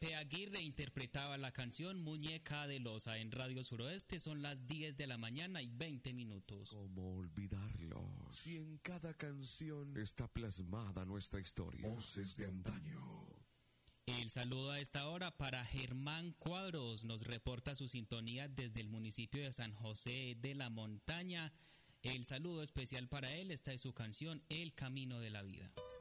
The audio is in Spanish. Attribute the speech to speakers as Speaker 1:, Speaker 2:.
Speaker 1: Pepe Aguirre interpretaba la canción Muñeca de Loza en Radio Suroeste. Son las 10 de la mañana y 20 minutos.
Speaker 2: ¿Cómo olvidarlo? Si en cada canción está plasmada nuestra historia. Voces de antaño.
Speaker 1: El saludo a esta hora para Germán Cuadros. Nos reporta su sintonía desde el municipio de San José de la Montaña. El saludo especial para él. Esta es su canción El Camino de la Vida.